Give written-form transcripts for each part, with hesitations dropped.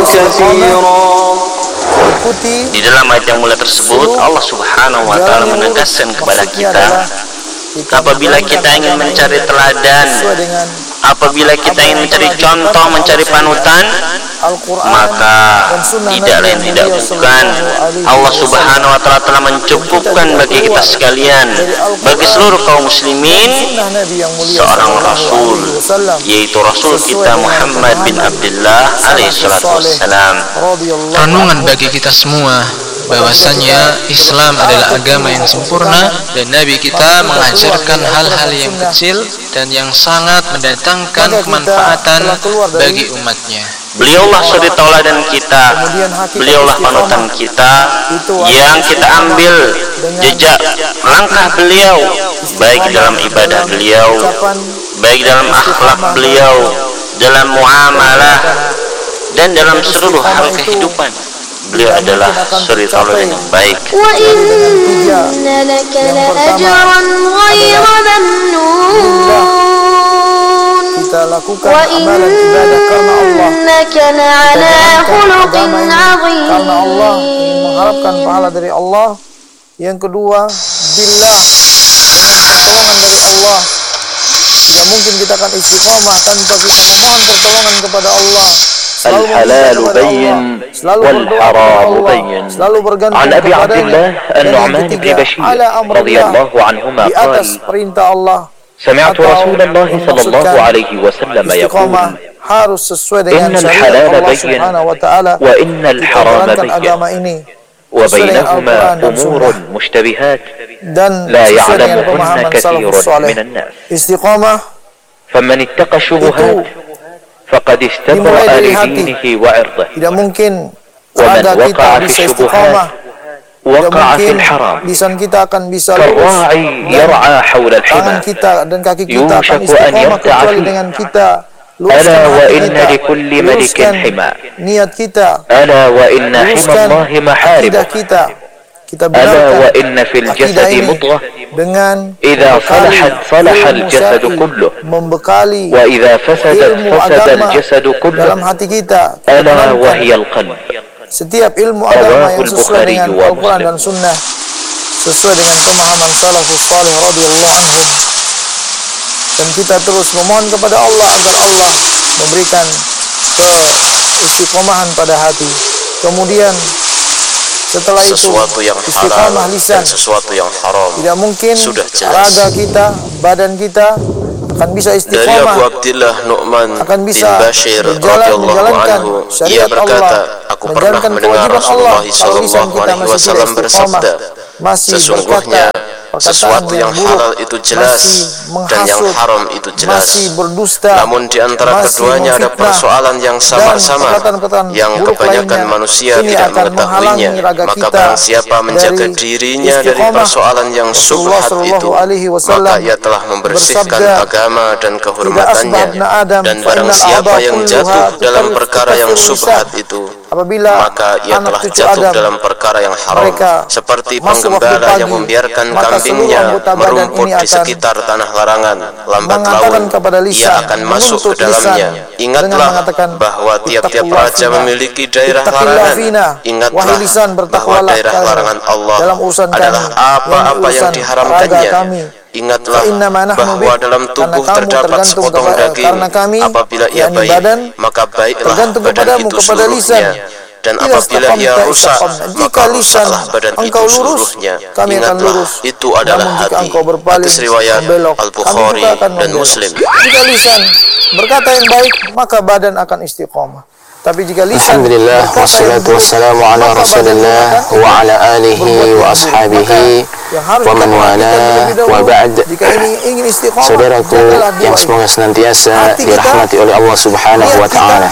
Di dalam ayat yang mulia tersebut Allah Subhanahu wa taala menegaskan kepada kita, apabila kita ingin mencari teladan, apabila kita ingin mencari contoh, mencari panutan, maka tidak lain tidak bukan Allah Subhanahu wa taala telah mencukupkan bagi kita sekalian, bagi seluruh kaum muslimin, seorang rasul, yaitu rasul kita Muhammad bin Abdullah alaihi salatu wassalam. Renungan bagi kita semua bahwasanya Islam adalah agama yang sempurna dan Nabi kita mengajarkan hal-hal yang kecil dan yang sangat mendatangkan kemanfaatan bagi umatnya. Beliaulah suri tauladan kita, beliaulah panutan kita, yang kita ambil jejak langkah beliau, baik dalam ibadah beliau, baik dalam akhlak beliau, dalam muamalah, dan dalam seluruh hal kehidupan. Beliau adalah suri tauladan yang baik. Wa inna laka la ajran ghayra mamnun. Kita lakukan amalan ibadah karena Allah, karena Allah ingin mengharapkan pahala dari Allah. Yang kedua, billah, dengan pertolongan dari Allah. Tidak mungkin kita akan istiqomah tanpa kita memohon pertolongan kepada Allah. الحلال بين والحرام بين. عن أبي عبد الله النعمان بن بشير رضي الله عنهما قال: سمعت رسول الله صلى الله عليه وسلم يقول: إن الحلال بين وإن الحرام بين وبينهما أمور مشتبهات لا يعلمهن كثير من الناس فمن اتقى الشبهات فقد استبرأ لدينه وعرضه ومن وقع في الشبهات وقع في الحرام كالراعي يرعى حول الحمى يوشك أن يرتع فيه ألا وإن لكل ملك حمى ألا وإن حمى الله محارمه ألا وإن في الجسد مضغة إذا صلحت صلح الجسد كله وإذا فسدت فسد الجسد كله ألا وهي القلب. Setiap ilmu agama yang sesuai dengan Al-Quran dan Sunnah, sesuai dengan pemahaman salafus salih radhiyallahu anhum, dan kita terus memohon kepada Allah agar Allah memberikan keistiqomahan pada hati. Kemudian setelah itu sesuatu yang istiqomah lisan, dan sesuatu yang haram. Tidak mungkin sudah raga kita, badan kita akan bisa istiqomah. Dari Abu Abdillah Nu'man bin Bashir radhiyallahu anhu, ia berkata, aku pernah mendengar Rasulullah sallallahu alaihi wasallam bersabda, sesungguhnya sesuatu yang halal itu jelas dan yang haram itu jelas. Namun di antara keduanya ada persoalan yang sama-sama yang kebanyakan manusia tidak mengetahuinya. Maka barang siapa menjaga dirinya dari persoalan yang subhat itu, maka ia telah membersihkan agama dan kehormatannya. Dan barang siapa yang jatuh dalam perkara yang subhat itu, maka ia telah jatuh dalam perkara yang haram, seperti penggembala yang membiarkan kambingnya merumput di sekitar tanah larangan. Lambat laun ia akan masuk ke dalamnya. Ingatlah bahwa tiap-tiap raja memiliki daerah larangan. Ingatlah bahwa daerah larangan Allah adalah apa-apa yang diharamkannya. Ingatlah bahwa dalam tubuh terdapat sepotong daging. Apabila ia baik, maka baiklah badan itu seluruhnya. Dan apabila ia rusak, maka rusaklah badan itu seluruhnya. Ingatlah, itu adalah hati. Hadis riwayat Al-Bukhari dan Muslim. Jika lisan berkata yang baik, maka badan akan istiqomah. Tapi jika lisan Alhamdulillah, wassalatu wassalamu ala rasulillah wa ala alihi wa ashabihi wa man wala wa ba'd. Saudaraku yang semoga senantiasa dirahmati oleh Allah Subhanahu wa ta'ala,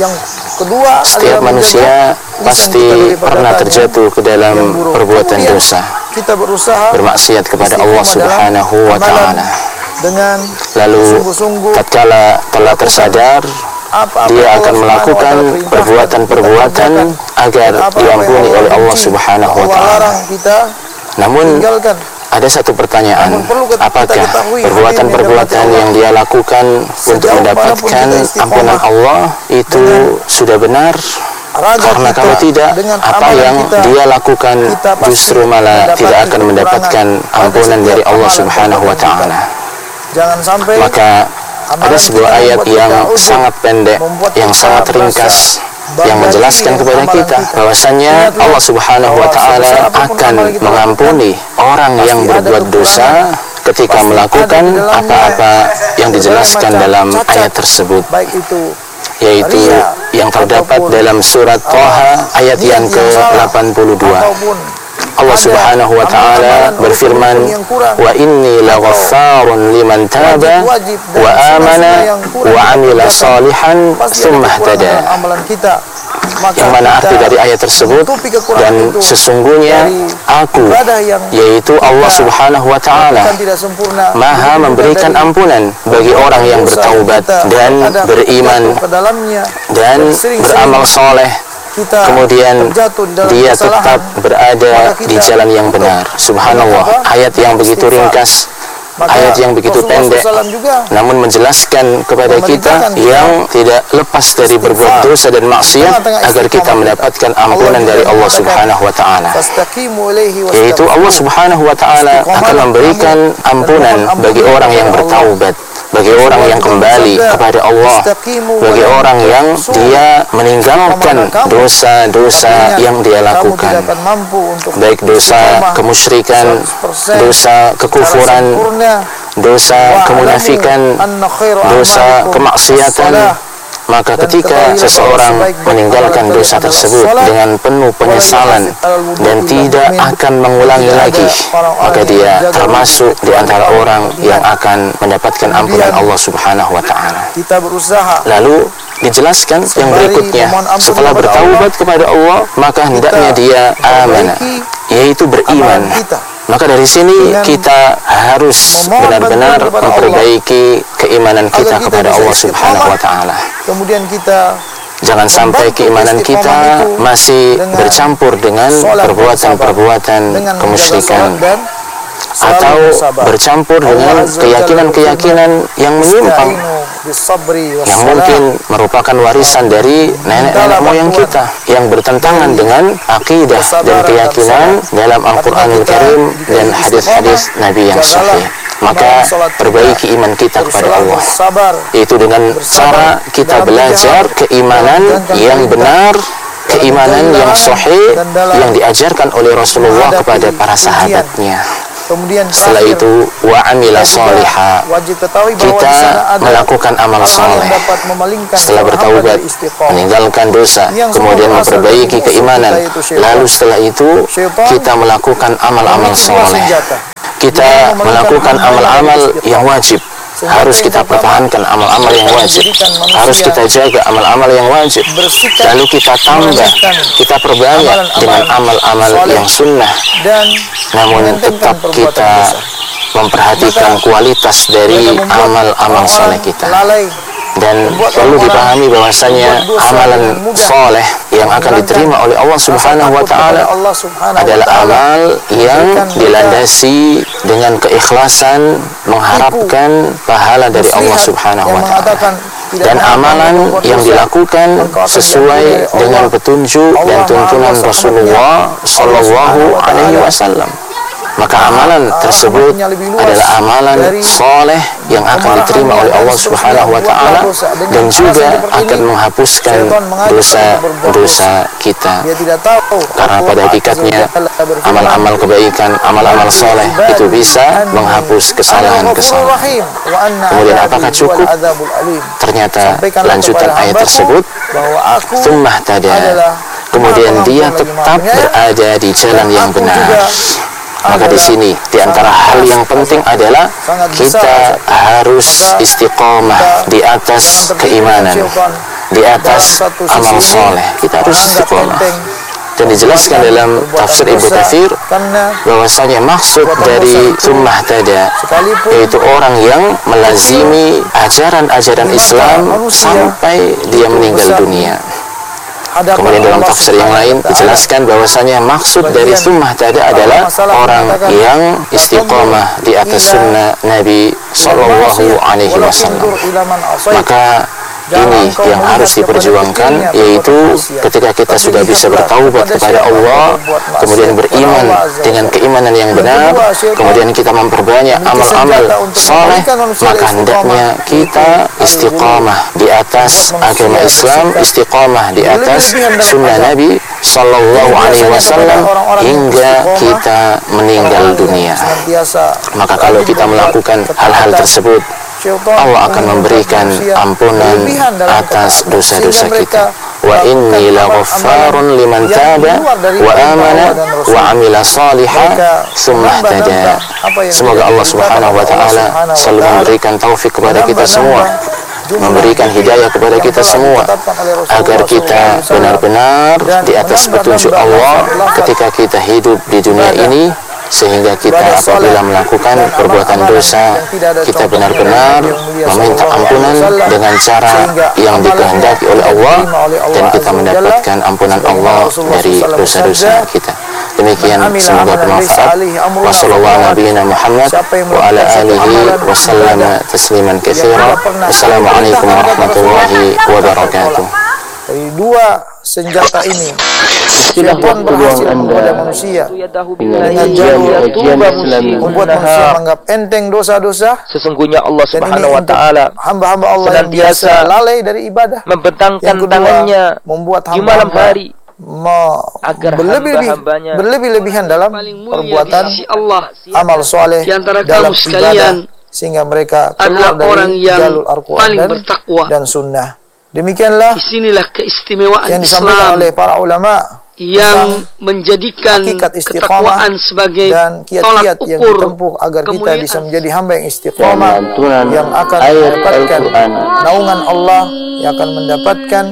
setiap manusia pasti pernah terjatuh ke dalam perbuatan dosa, bermaksiat kepada Allah Subhanahu wa ta'ala. Lalu tatkala telah tersadar, dia akan melakukan perbuatan-perbuatan agar diampuni oleh Allah Subhanahu wa ta'ala. Namun ada satu pertanyaan, apakah perbuatan-perbuatan yang dia lakukan untuk mendapatkan ampunan Allah itu sudah benar Karena kalau tidak, apa yang dia lakukan justru malah tidak akan mendapatkan ampunan dari Allah Subhanahu wa Ta'ala. Maka ada sebuah ayat yang sangat pendek, yang sangat ringkas, yang menjelaskan kepada kita bahwasannya Allah Subhanahu wa Ta'ala akan mengampuni orang yang berbuat dosa ketika melakukan apa-apa yang dijelaskan dalam ayat tersebut, yaitu yang terdapat dalam surat Thaha ayat yang ke-82. Allah Subhanahu wa Ta'ala berfirman, wa inni laghaffarun liman taba wa amana wa amila salihan tsumma ihtada. Yang mana arti dari ayat tersebut, dan sesungguhnya aku, yaitu Allah Subhanahu wa Ta'ala, maha memberikan ampunan bagi orang yang bertaubat dan beriman dan beramal soleh, kemudian dia tetap berada di jalan yang benar. Subhanallah, ayat yang begitu ringkas, ayat yang begitu pendek, namun menjelaskan kepada kita yang tidak lepas dari berbuat dosa dan maksiat agar kita mendapatkan ampunan dari Allah Subhanahu wa Ta'ala, yaitu Allah Subhanahu wa Ta'ala akan memberikan ampunan bagi orang yang bertaubat, bagi orang yang kembali kepada Allah, bagi orang yang dia meninggalkan dosa-dosa yang dia lakukan, baik dosa kemusyrikan, dosa kekufuran, dosa kemunafikan, dosa kemaksiatan. Maka ketika seseorang meninggalkan dosa tersebut dengan penuh penyesalan dan tidak akan mengulangi lagi, maka dia termasuk di antara orang yang akan mendapatkan ampunan Allah Subhanahu wa Ta'ala. Lalu dijelaskan yang berikutnya, setelah bertaubat kepada Allah, maka hendaknya dia amanah, yaitu beriman. Maka dari sini kita harus benar-benar memperbaiki keimanan kita kepada Allah Subhanahu wa Ta'ala. Kemudian kita jangan sampai keimanan kita masih bercampur dengan perbuatan-perbuatan kemusyrikan atau bercampur dengan keyakinan-keyakinan yang menyimpang, yang mungkin merupakan warisan dari nenek-nenek moyang kita, yang bertentangan dengan akidah dan keyakinan dalam Al-Quranul Karim dan hadis-hadis Nabi yang sahih. Maka perbaiki iman kita kepada Allah, yaitu dengan cara kita belajar keimanan yang benar, keimanan yang sahih yang diajarkan oleh Rasulullah kepada para sahabatnya. Setelah itu wa amila sholiha, kita melakukan amal soleh. Setelah bertaubat, meninggalkan dosa, kemudian memperbaiki keimanan, lalu setelah itu kita melakukan amal-amal soleh. Kita melakukan amal-amal yang wajib. Harus kita pertahankan amal-amal yang wajib, harus kita jaga amal-amal yang wajib, lalu kita tambah, kita perbanyak dengan amal-amal yang sunnah, namun tetap kita memperhatikan kualitas dari amal-amal soleh kita. Dan perlu dipahami bahwasanya amalan soleh yang akan diterima oleh Allah Subhanahu wa Ta'ala adalah amal yang dilandasi dengan keikhlasan, mengharapkan pahala dari Allah Subhanahu wa Ta'ala, dan amalan yang dilakukan sesuai dengan petunjuk dan tuntunan Rasulullah Sallallahu Alaihi Wasallam. Maka amalan tersebut adalah amalan soleh yang akan diterima oleh Allah Subhanahu wa Ta'ala, dan juga akan menghapuskan dosa-dosa kita. Karena pada hakikatnya amal-amal kebaikan, amal-amal soleh itu bisa menghapus kesalahan-kesalahan. Kemudian apakah cukup? Ternyata lanjutan ayat tersebut, tsumma ihtada, kemudian dia tetap berada di jalan yang benar. Maka di sini di antara hal yang penting adalah kita harus istiqomah di atas keimanan, di atas amal soleh. Kita harus istiqomah. Dan dijelaskan dalam tafsir Ibnu Katsir bahwasanya maksud dari tsumma ihtada yaitu orang yang melazimi ajaran-ajaran Islam sampai dia meninggal dunia. Kemudian dalam tafsir yang lain dijelaskan bahwasanya maksud dari tsumma ihtada adalah orang yang istiqomah di atas sunnah Nabi Sallallahu Alaihi Wasallam. Maka ini yang harus diperjuangkan, yaitu ketika kita sudah bisa bertaubat kepada Allah, kemudian beriman dengan keimanan yang benar, kemudian kita memperbanyak amal-amal saleh, maka hendaknya kita istiqamah di atas agama Islam, istiqamah di atas sunnah Nabi Sallallahu Alaihi Wasallam hingga kita meninggal dunia. Maka kalau kita melakukan hal-hal tersebut, Allah akan memberikan ampunan atas dosa-dosa kita. Wa inni laghaffarun liman taba wa amana wa amila salihan tsumma ihtada. Semoga Allah Subhanahu wa taala selalu memberikan taufik kepada kita semua, memberikan hidayah kepada kita semua, agar kita benar-benar di atas petunjuk Allah ketika kita hidup di dunia ini, sehingga kita apabila melakukan perbuatan dosa, kita benar-benar meminta ampunan dengan cara yang dikehendaki oleh Allah, dan kita mendapatkan ampunan Allah dari dosa-dosa kita. Demikian, semoga bermanfaat. Wassalamualaikum warahmatullahi wabarakatuh. Wassalamualaikum warahmatullahi wabarakatuh. Dari dua senjata ini, syaitan berhasil menggoda manusia dengan jalur membuat manusia menganggap enteng dosa-dosa. Sesungguhnya Allah Subhanahu wa taala, hamba-hamba Allah yang biasa lalai dari ibadah, membentangkan tangannya membuat di malam hari agar berlebih-lebihan dalam perbuatan amal soleh dalam ibadah, sehingga mereka keluar dari jalur Al-Quran dan Sunnah. Demikianlah keistimewaan yang disampaikan oleh para ulama yang menjadikan ketakwaan sebagai dan kiat-kiat yang ditempuh agar kita bisa menjadi hamba yang istiqamah, yang akan mendapatkan naungan Allah, yang akan mendapatkan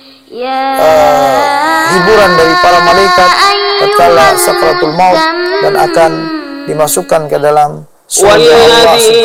hiburan dari para malaikat tatkala sakratul maut, dan akan dimasukkan ke dalam surga Allah.